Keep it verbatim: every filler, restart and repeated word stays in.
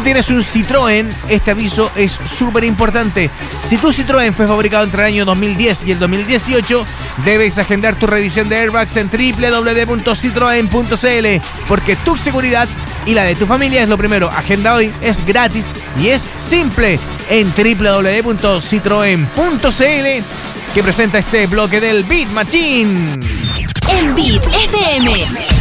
tienes un Citroën, este aviso es súper importante. Si tu Citroën fue fabricado entre el año dos mil diez y el dos mil dieciocho, debes agendar tu revisión de airbags en doble u doble u doble u punto citroen punto c l, porque tu seguridad y la de tu familia es lo primero. Agenda hoy, es gratis y es simple en doble u doble u doble u punto citroen punto c l, que presenta este bloque del Beat Machine. En Beat F M.